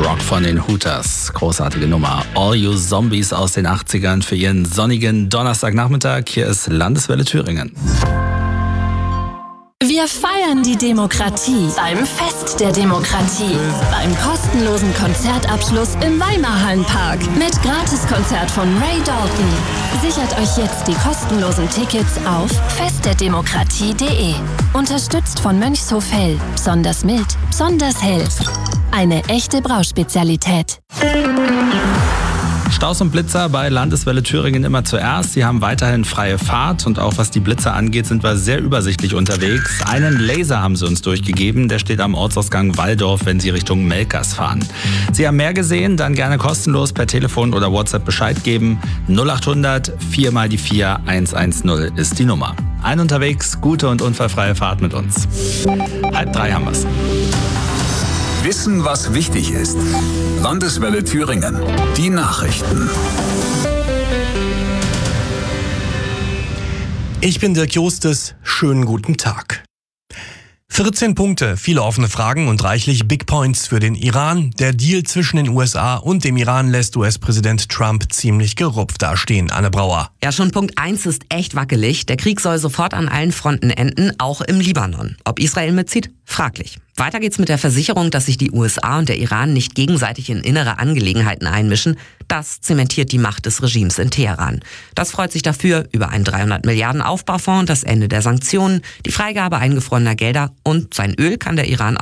Rock von den Hooters. Großartige Nummer. All You Zombies aus den 80ern für ihren sonnigen Donnerstagnachmittag. Hier ist Landeswelle Thüringen. Wir feiern die Demokratie beim Fest der Demokratie. Beim kostenlosen Konzertabschluss im Weimarhallenpark mit Gratiskonzert von Ray Dalton. Sichert euch jetzt die kostenlosen Tickets auf festderdemokratie.de. Unterstützt von Mönchshof Hell. Besonders mild, besonders hell. Eine echte Brauspezialität. Staus und Blitzer bei Landeswelle Thüringen immer zuerst. Sie haben weiterhin freie Fahrt und auch was die Blitzer angeht, sind wir sehr übersichtlich unterwegs. Einen Laser haben sie uns durchgegeben, der steht am Ortsausgang Walldorf, wenn Sie Richtung Melkers fahren. Sie haben mehr gesehen, dann gerne kostenlos per Telefon oder WhatsApp Bescheid geben. 0800 4 mal die 4 110 ist die Nummer. Ein unterwegs, gute und unfallfreie Fahrt mit uns. 2:30 haben wir's. Wissen, was wichtig ist. Landeswelle Thüringen. Die Nachrichten. Ich bin Dirk Justes. Schönen guten Tag. 14 Punkte, viele offene Fragen und reichlich Big Points für den Iran. Der Deal zwischen den USA und dem Iran lässt US-Präsident Trump ziemlich gerupft dastehen. Anne Brauer. Ja, schon Punkt 1 ist echt wackelig. Der Krieg soll sofort an allen Fronten enden, auch im Libanon. Ob Israel mitzieht? Fraglich. Weiter geht's mit der Versicherung, dass sich die USA und der Iran nicht gegenseitig in innere Angelegenheiten einmischen. Das zementiert die Macht des Regimes in Teheran. Das freut sich dafür über einen 300 Milliarden Aufbaufonds, das Ende der Sanktionen, die Freigabe eingefrorener Gelder und sein Öl kann der Iran